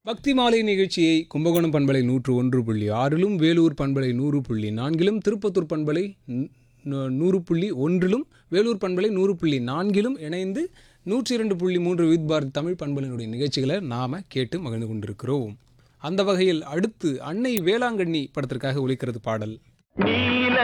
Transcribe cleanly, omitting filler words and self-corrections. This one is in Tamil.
பக்தி மாலை நிகழ்ச்சியை கும்பகோணம் பண்பலை 101.6லும், வேலூர் பண்பலை 100.4லும், திருப்பத்தூர் பண்பலை 100.1லும், வேலூர் பண்பலை 100.4லும் இணைந்து 102.3 வித் பாரத் தமிழ் பண்பலினுடைய நிகழ்ச்சிகளை நாம் கேட்டு மகிழ்ந்து கொண்டிருக்கிறோம். அந்த வகையில் அடுத்து அன்னை வேளாங்கண்ணி படத்திற்காக ஒலிக்கிறது பாடல்.